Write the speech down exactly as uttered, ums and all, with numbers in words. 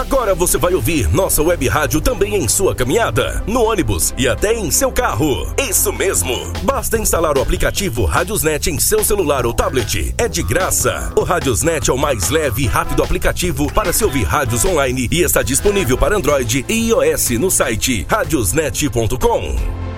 Agora você vai ouvir nossa web rádio também em sua caminhada, no ônibus e até em seu carro. Isso mesmo! Basta instalar o aplicativo Radiosnet em seu celular ou tablet. É de graça. O Radiosnet é o mais leve e rápido aplicativo para se ouvir rádios online e está disponível para Android e iOS no site radiosnet ponto com.